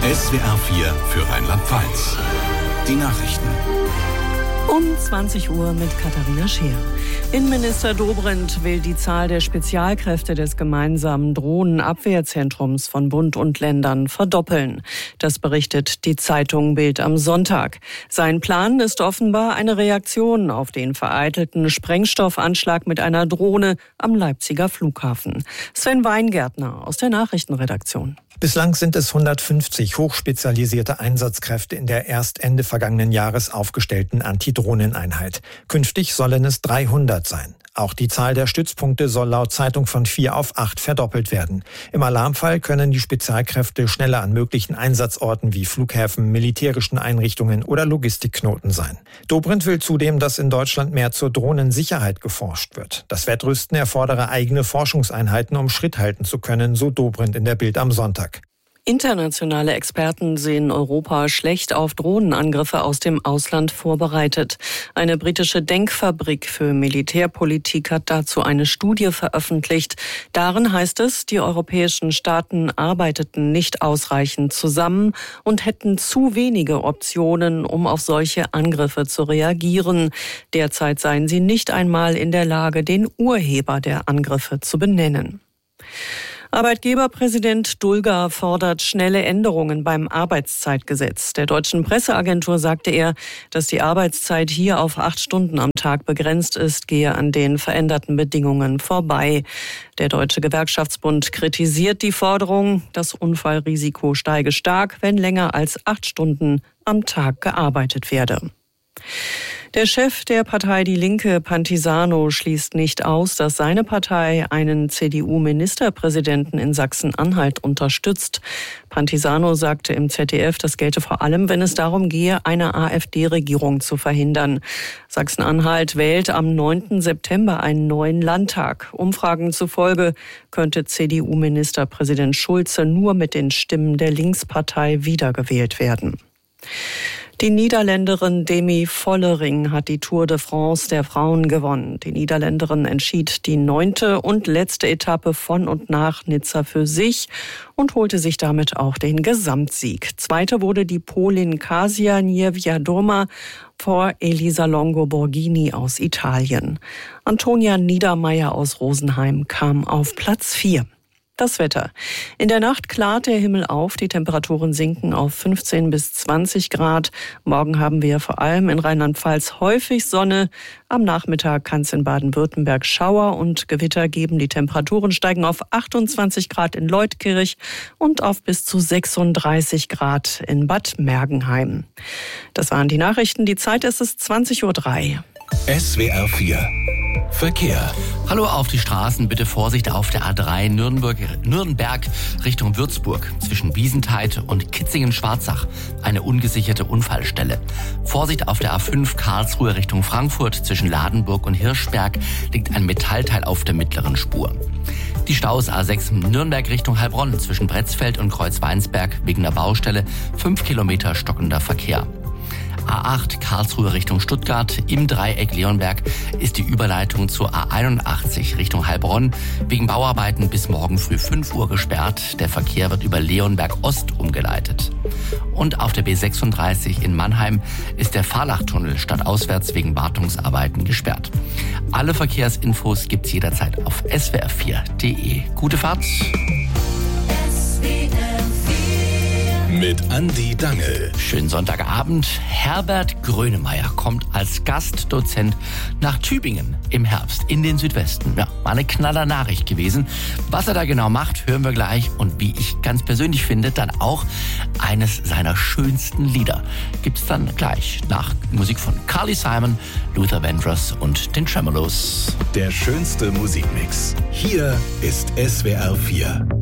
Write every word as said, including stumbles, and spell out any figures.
S W R vier für Rheinland-Pfalz. Die Nachrichten. Um zwanzig Uhr mit Katharina Scheer. Innenminister Dobrindt will die Zahl der Spezialkräfte des gemeinsamen Drohnenabwehrzentrums von Bund und Ländern verdoppeln. Das berichtet die Zeitung Bild am Sonntag. Sein Plan ist offenbar eine Reaktion auf den vereitelten Sprengstoffanschlag mit einer Drohne am Leipziger Flughafen. Sven Weingärtner aus der Nachrichtenredaktion. Bislang sind es hundertfünfzig hochspezialisierte Einsatzkräfte in der erst Ende vergangenen Jahres aufgestellten Antidrohneneinheit. Künftig sollen es dreihundert sein. Auch die Zahl der Stützpunkte soll laut Zeitung von vier auf acht verdoppelt werden. Im Alarmfall können die Spezialkräfte schneller an möglichen Einsatzorten wie Flughäfen, militärischen Einrichtungen oder Logistikknoten sein. Dobrindt will zudem, dass in Deutschland mehr zur Drohnensicherheit geforscht wird. Das Wettrüsten erfordere eigene Forschungseinheiten, um Schritt halten zu können, so Dobrindt in der Bild am Sonntag. Internationale Experten sehen Europa schlecht auf Drohnenangriffe aus dem Ausland vorbereitet. Eine britische Denkfabrik für Militärpolitik hat dazu eine Studie veröffentlicht. Darin heißt es, die europäischen Staaten arbeiteten nicht ausreichend zusammen und hätten zu wenige Optionen, um auf solche Angriffe zu reagieren. Derzeit seien sie nicht einmal in der Lage, den Urheber der Angriffe zu benennen. Arbeitgeberpräsident Dulger fordert schnelle Änderungen beim Arbeitszeitgesetz. Der deutschen Presseagentur sagte er, dass die Arbeitszeit hier auf acht Stunden am Tag begrenzt ist, gehe an den veränderten Bedingungen vorbei. Der Deutsche Gewerkschaftsbund kritisiert die Forderung, das Unfallrisiko steige stark, wenn länger als acht Stunden am Tag gearbeitet werde. Der Chef der Partei Die Linke, Pantisano, schließt nicht aus, dass seine Partei einen C D U-Ministerpräsidenten in Sachsen-Anhalt unterstützt. Pantisano sagte im Z D F, das gelte vor allem, wenn es darum gehe, eine AfD-Regierung zu verhindern. Sachsen-Anhalt wählt am neunten September einen neuen Landtag. Umfragen zufolge könnte C D U-Ministerpräsident Schulze nur mit den Stimmen der Linkspartei wiedergewählt werden. Die Niederländerin Demi Vollering hat die Tour de France der Frauen gewonnen. Die Niederländerin entschied die neunte und letzte Etappe von und nach Nizza für sich und holte sich damit auch den Gesamtsieg. Zweite wurde die Polin Kasia Niewiadoma vor Elisa Longo Borghini aus Italien. Antonia Niedermeyer aus Rosenheim kam auf Platz vier. Das Wetter. In der Nacht klart der Himmel auf, die Temperaturen sinken auf fünfzehn bis zwanzig Grad. Morgen haben wir vor allem in Rheinland-Pfalz häufig Sonne. Am Nachmittag kann es in Baden-Württemberg Schauer und Gewitter geben. Die Temperaturen steigen auf achtundzwanzig Grad in Leutkirch und auf bis zu sechsunddreißig Grad in Bad Mergenheim. Das waren die Nachrichten. Die Zeit ist es zwanzig Uhr drei. S W R vier Verkehr. Hallo auf die Straßen, bitte Vorsicht auf der A drei Nürnberg, Nürnberg Richtung Würzburg zwischen Wiesentheid und Kitzingen-Schwarzach. Eine ungesicherte Unfallstelle. Vorsicht auf der A fünf Karlsruhe Richtung Frankfurt zwischen Ladenburg und Hirschberg liegt ein Metallteil auf der mittleren Spur. Die Staus A sechs Nürnberg Richtung Heilbronn zwischen Bretzfeld und Kreuzweinsberg wegen der Baustelle fünf Kilometer stockender Verkehr. A acht Karlsruhe Richtung Stuttgart, im Dreieck Leonberg ist die Überleitung zur A einundachtzig Richtung Heilbronn wegen Bauarbeiten bis morgen früh fünf Uhr gesperrt. Der Verkehr wird über Leonberg Ost umgeleitet. Und auf der B sechsunddreißig in Mannheim ist der Fahrlachtunnel stadtauswärts wegen Wartungsarbeiten gesperrt. Alle Verkehrsinfos gibt's jederzeit auf S W R vier punkt de. Gute Fahrt! Mit Andi Dangel. Schönen Sonntagabend. Herbert Grönemeyer kommt als Gastdozent nach Tübingen im Herbst in den Südwesten. Ja, war eine knaller Nachricht gewesen. Was er da genau macht, hören wir gleich. Und wie ich ganz persönlich finde, dann auch eines seiner schönsten Lieder. Gibt's dann gleich nach Musik von Carly Simon, Luther Vandross und den Tremolos. Der schönste Musikmix. Hier ist S W R vier.